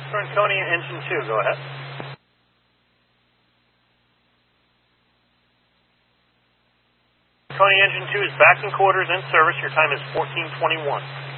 Franconia, engine 2, go ahead. Franconia, engine 2 is back in quarters in service. Your time is 14:21.